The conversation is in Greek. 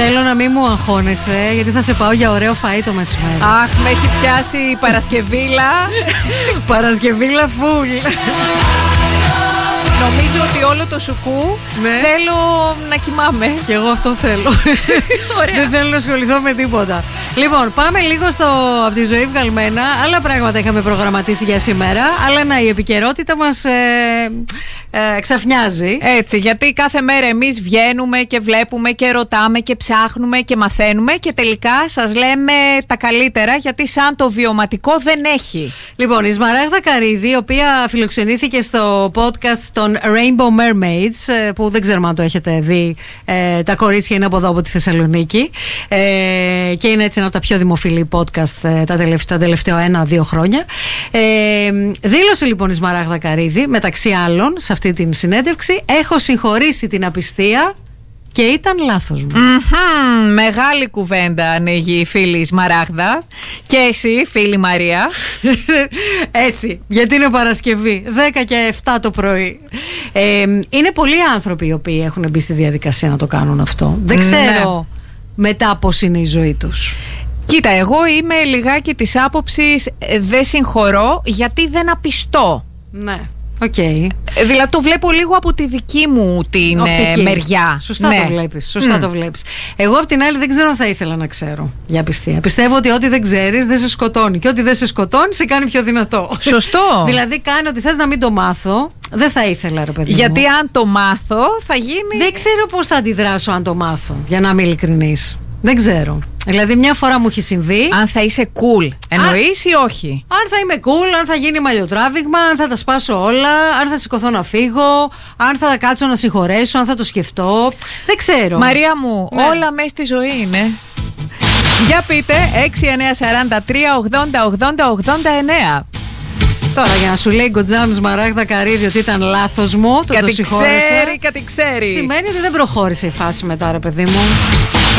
Θέλω να μην μου αγχώνεσαι, γιατί θα σε πάω για ωραίο φαΐ το μεσημέρι. Αχ, με έχει πιάσει η Παρασκευήλα. Παρασκευήλα full. Νομίζω ότι όλο το σουκού θέλω να κοιμάμαι. Και εγώ αυτό θέλω. Δεν θέλω να ασχοληθώ με τίποτα. Λοιπόν, πάμε λίγο από τη ζωή βγαλμένα. Άλλα πράγματα είχαμε προγραμματίσει για σήμερα. Αλλά η επικαιρότητα μας ξαφνιάζει. Έτσι, γιατί κάθε μέρα εμείς βγαίνουμε και βλέπουμε και ρωτάμε και ψάχνουμε και μαθαίνουμε και τελικά σας λέμε τα καλύτερα, γιατί σαν το βιωματικό δεν έχει. Λοιπόν, η Σμαράγδα Καρύδη, η οποία φιλοξενήθηκε στο podcast των Rainbow Mermaids, που δεν ξέρουμε αν το έχετε δει, τα κορίτσια είναι από εδώ, από τη Θεσσαλονίκη, και είναι έτσι ένα από τα πιο δημοφιλή podcast τα τελευταία 1-2 χρόνια. Δήλωσε λοιπόν η Σμαράγδα Καρύδη, μεταξύ άλλων, σε αυτή την συνέντευξη: έχω συγχωρήσει την απιστία και ήταν λάθος μου. Μεγάλη κουβέντα ανοίγει η φίλη Σμαράγδα. Και εσύ, φίλη Μαρία. Έτσι, γιατί είναι Παρασκευή 10 και 7 το πρωί. Είναι πολλοί άνθρωποι οι οποίοι έχουν μπει στη διαδικασία να το κάνουν αυτό. Δεν ξέρω μετά πώς είναι η ζωή τους. Κοίτα, εγώ είμαι λιγάκι της άποψης δεν συγχωρώ γιατί δεν απιστώ. Ναι. Okay. Δηλαδή το βλέπω λίγο από τη δική μου την μεριά. Σωστά το βλέπεις. Σωστά το βλέπεις. Εγώ απ' την άλλη δεν ξέρω αν θα ήθελα να ξέρω για απιστία. Πιστεύω ότι ό,τι δεν ξέρεις δεν σε σκοτώνει. Και ό,τι δεν σε σκοτώνει σε κάνει πιο δυνατό. Σωστό. Δηλαδή κάνει ότι θες να μην το μάθω. Δεν θα ήθελα, ρε παιδί μου. Γιατί αν το μάθω θα γίνει. Δεν ξέρω πώς θα αντιδράσω αν το μάθω, για να είμαι ειλικρινής. Δεν ξέρω. Δηλαδή, μια φορά μου έχει συμβεί. Αν θα είσαι cool, εννοείς ή όχι? Αν θα είμαι cool, αν θα γίνει μαλλιοτράβηγμα, αν θα τα σπάσω όλα, αν θα σηκωθώ να φύγω, αν θα κάτσω να συγχωρέσω, αν θα το σκεφτώ. Δεν ξέρω. Μαρία μου, όλα μέσα στη ζωή είναι. Για πείτε, 6943-80-80-89. Τώρα για να σου λέει η Γκοτζάμ Σμαράγδα Καρύδη ότι ήταν λάθος μου, το συγχώρεσα. Κάτι ξέρει. Σημαίνει ότι δεν προχώρησε η φάση μετά, ρε παιδί μου.